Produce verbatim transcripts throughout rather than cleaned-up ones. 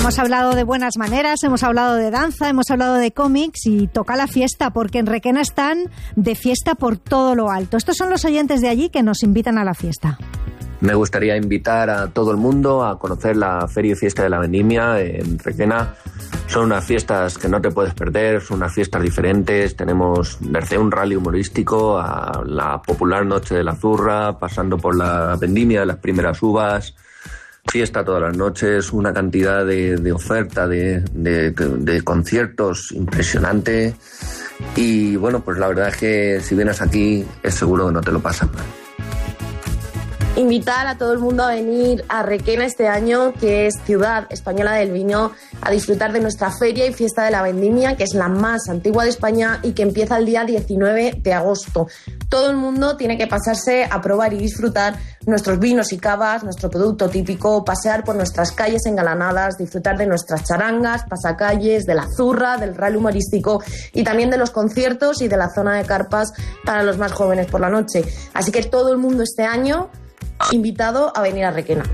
Hemos hablado de buenas maneras, hemos hablado de danza, hemos hablado de cómics y toca la fiesta, porque en Requena están de fiesta por todo lo alto. Estos son los oyentes de allí que nos invitan a la fiesta. Me gustaría invitar a todo el mundo a conocer la Feria y Fiesta de la Vendimia en Requena. Son unas fiestas que no te puedes perder, son unas fiestas diferentes. Tenemos desde un rally humorístico a la popular Noche de la Zurra, pasando por la vendimia de las primeras uvas, fiesta todas las noches, una cantidad de, de oferta, de, de, de conciertos impresionante. Y bueno, pues la verdad es que si vienes aquí es seguro que no te lo pasas mal. Invitar a todo el mundo a venir a Requena este año, que es Ciudad Española del Vino, a disfrutar de nuestra Feria y Fiesta de la Vendimia, que es la más antigua de España y que empieza el día diecinueve de agosto. Todo el mundo tiene que pasarse a probar y disfrutar nuestros vinos y cavas, nuestro producto típico, pasear por nuestras calles engalanadas, disfrutar de nuestras charangas, pasacalles, de la zurra, del rally humorístico y también de los conciertos y de la zona de carpas para los más jóvenes por la noche. Así que todo el mundo este año invitado a venir a Requena.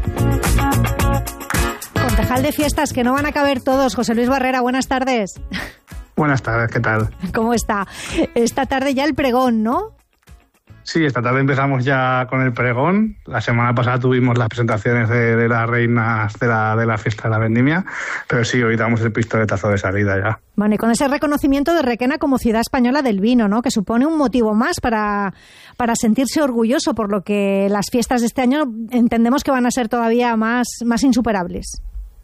Concejal de fiestas, que no van a caber todos. José Luis Barrera, buenas tardes. Buenas tardes, ¿qué tal? ¿Cómo está? Esta tarde ya el pregón, ¿no? Sí, esta tarde empezamos ya con el pregón. La semana pasada tuvimos las presentaciones de, de las reinas de la, de la fiesta de la vendimia, pero sí, hoy damos el pistoletazo de salida ya. Bueno, y con ese reconocimiento de Requena como ciudad española del vino, ¿no? Que supone un motivo más para, para sentirse orgulloso, por lo que las fiestas de este año entendemos que van a ser todavía más, más insuperables.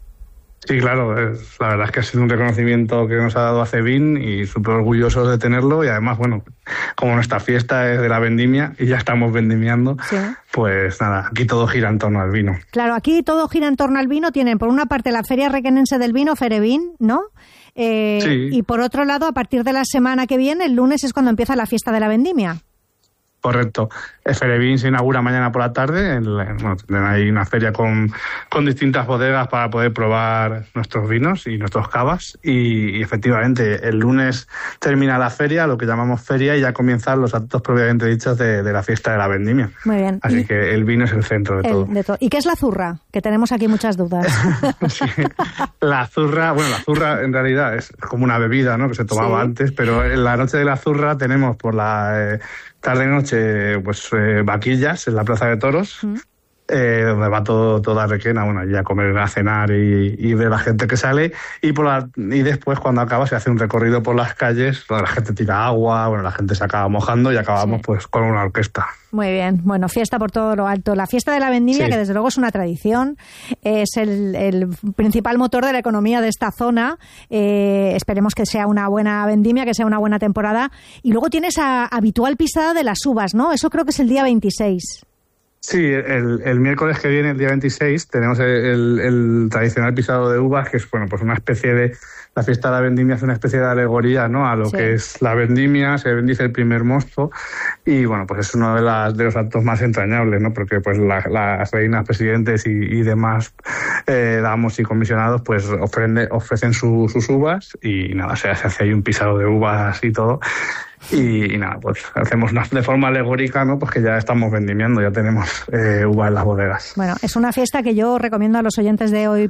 Sí, claro, es, la verdad es que ha sido un reconocimiento que nos ha dado ACEVIN y súper orgullosos de tenerlo, y además, bueno, como nuestra fiesta es de la vendimia y ya estamos vendimiando, sí. Pues nada, aquí todo gira en torno al vino. Claro, aquí todo gira en torno al vino. Tienen por una parte la Feria Requenense del Vino, Ferevin, ¿no? Eh, sí. Y por otro lado, a partir de la semana que viene, el lunes es cuando empieza la fiesta de la vendimia. Correcto. Ferevin se inaugura mañana por la tarde. En la, bueno, hay una feria con, con distintas bodegas para poder probar nuestros vinos y nuestros cavas. Y, y efectivamente, el lunes termina la feria, lo que llamamos feria, y ya comienzan los actos propiamente dichos de, de la fiesta de la vendimia. Muy bien. Así y que el vino es el centro de, el, todo. de todo. ¿Y qué es la zurra? Que tenemos aquí muchas dudas. Sí. La zurra, bueno, la zurra en realidad es como una bebida, ¿no? Que se tomaba sí. antes, pero en la noche de la zurra tenemos por la eh, tarde-noche pues eh, vaquillas en la Plaza de Toros, ¿Mm? eh, donde va todo, toda Requena, bueno, ya a comer, a cenar y, y ver la gente que sale, y por la, y después cuando acaba se hace un recorrido por las calles, donde la gente tira agua, bueno, la gente se acaba mojando y acabamos sí. pues con una orquesta. Muy bien, bueno, fiesta por todo lo alto. La fiesta de la vendimia, sí. que desde luego es una tradición, es el, el principal motor de la economía de esta zona. Eh, esperemos que sea una buena vendimia, que sea una buena temporada. Y luego tienes esa habitual pisada de las uvas, ¿no? Eso creo que es el día veintiséis. Sí, el, el miércoles que viene, el día veintiséis, tenemos el, el, el tradicional pisado de uvas, que es, bueno, pues una especie de... La fiesta de la vendimia es una especie de alegoría, ¿no?, a lo sí. que es la vendimia. Se bendice el primer mosto y, bueno, pues es uno de, las, de los actos más entrañables, ¿no?, porque pues la, las reinas, presidentes y, y demás eh, damos y comisionados pues ofrende, ofrecen su, sus uvas y nada, se hace ahí un pisado de uvas y todo. Y, y nada, pues hacemos una, de forma alegórica, ¿no?, pues que ya estamos vendimiando, ya tenemos eh, uva en las bodegas. Bueno, es una fiesta que yo recomiendo a los oyentes de Hoy